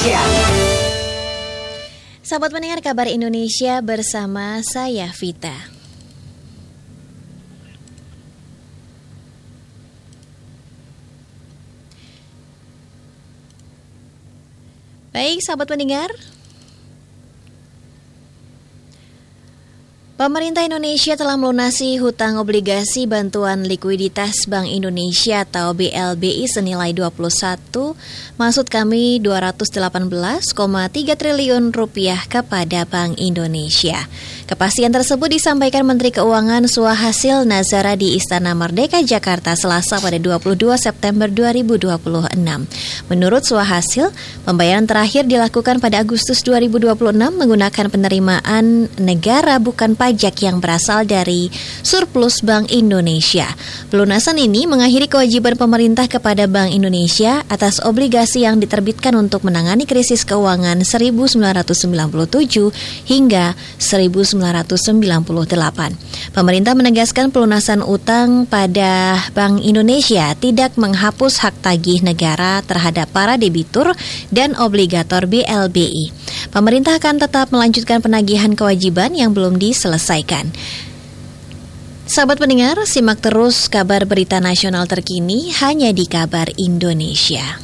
Indonesia. Sahabat pendengar Kabar Indonesia bersama saya Vita. Baik sahabat pendengar, pemerintah Indonesia telah melunasi hutang obligasi bantuan likuiditas Bank Indonesia atau BLBI senilai 218,3 triliun rupiah kepada Bank Indonesia. Kepastian tersebut disampaikan Menteri Keuangan Suhasil Nazara di Istana Merdeka Jakarta Selasa pada 22 September 2026. Menurut Suhasil, pembayaran terakhir dilakukan pada Agustus 2026 menggunakan penerimaan negara bukan pajak yang berasal dari surplus Bank Indonesia. Pelunasan ini mengakhiri kewajiban pemerintah kepada Bank Indonesia atas obligasi yang diterbitkan untuk menangani krisis keuangan 1997 hingga 1998. Pemerintah menegaskan pelunasan utang pada Bank Indonesia tidak menghapus hak tagih negara terhadap para debitur dan obligator BLBI. Pemerintah akan tetap melanjutkan penagihan kewajiban yang belum diselesaikan. Sahabat pendengar, simak terus kabar berita nasional terkini hanya di Kabar Indonesia.